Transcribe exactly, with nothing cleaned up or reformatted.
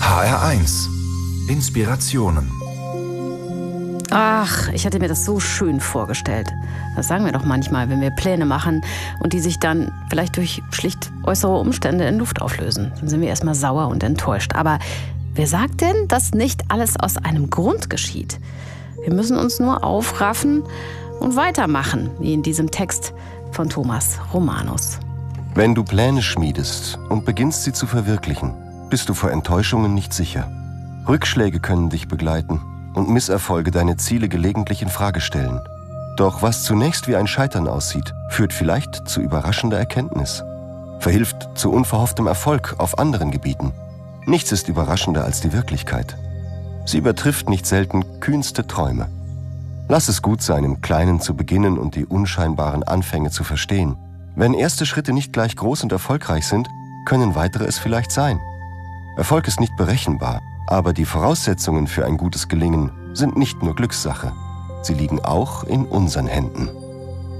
H R eins. Inspirationen. Ach, ich hatte mir das so schön vorgestellt. Das sagen wir doch manchmal, wenn wir Pläne machen und die sich dann vielleicht durch schlicht äußere Umstände in Luft auflösen. Dann sind wir erstmal sauer und enttäuscht. Aber wer sagt denn, dass nicht alles aus einem Grund geschieht? Wir müssen uns nur aufraffen und weitermachen, wie in diesem Text von Thomas Romanus. Wenn du Pläne schmiedest und beginnst sie zu verwirklichen, bist du vor Enttäuschungen nicht sicher. Rückschläge können dich begleiten und Misserfolge deine Ziele gelegentlich in Frage stellen. Doch was zunächst wie ein Scheitern aussieht, führt vielleicht zu überraschender Erkenntnis. Verhilft zu unverhofftem Erfolg auf anderen Gebieten. Nichts ist überraschender als die Wirklichkeit. Sie übertrifft nicht selten kühnste Träume. Lass es gut sein, im Kleinen zu beginnen und die unscheinbaren Anfänge zu verstehen. Wenn erste Schritte nicht gleich groß und erfolgreich sind, können weitere es vielleicht sein. Erfolg ist nicht berechenbar, aber die Voraussetzungen für ein gutes Gelingen sind nicht nur Glückssache. Sie liegen auch in unseren Händen.